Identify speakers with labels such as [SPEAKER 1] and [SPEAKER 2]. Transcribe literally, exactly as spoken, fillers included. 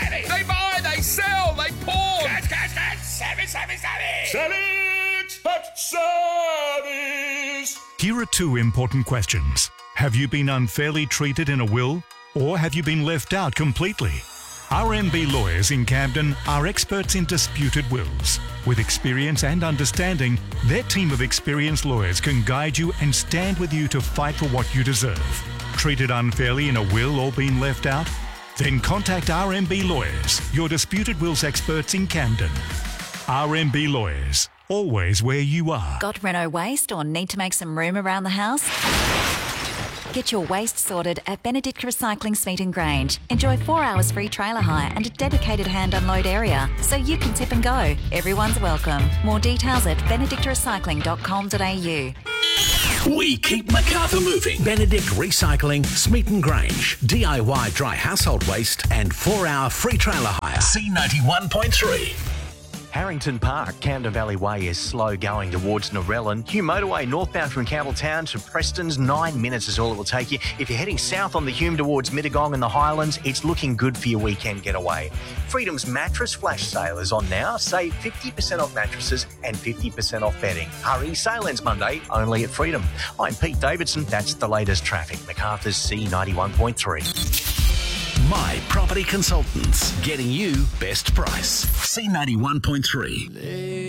[SPEAKER 1] savvy.
[SPEAKER 2] They buy, they sell, they pawn.
[SPEAKER 1] Cash, cash, cash. Savvy, savvy, savvy.
[SPEAKER 2] Savvy expert service.
[SPEAKER 3] Here are two important questions. Have you been unfairly treated in a will, or have you been left out completely? R M B Lawyers in Camden are experts in disputed wills. With experience and understanding, their team of experienced lawyers can guide you and stand with you to fight for what you deserve. Treated unfairly in a will or been left out? Then contact R M B Lawyers, your disputed wills experts in Camden. R M B Lawyers, always where you are.
[SPEAKER 4] Got Renault waste or need to make some room around the house? Get your waste sorted at Benedict Recycling Smeaton Grange. Enjoy four hours free trailer hire and a dedicated hand unload area, so you can tip and go. Everyone's welcome. More details at benedict recycling dot com dot a u.
[SPEAKER 1] We keep Macarthur moving. Benedict Recycling, Smeaton Grange. D I Y dry household waste and four-hour free trailer hire. C ninety-one point three.
[SPEAKER 5] Harrington Park, Camden Valley Way is slow going towards Narellan. Hume Motorway northbound from Campbelltown to Preston's, nine minutes is all it will take you. If you're heading south on the Hume towards Mittagong and the Highlands, it's looking good for your weekend getaway. Freedom's mattress flash sale is on now. Save fifty percent off mattresses and fifty percent off bedding. Hurry, sale ends Monday, only at Freedom. I'm Pete Davidson, that's the latest traffic. Macarthur's C ninety-one point three.
[SPEAKER 1] My Property Consultants, getting you best price. C ninety-one point three.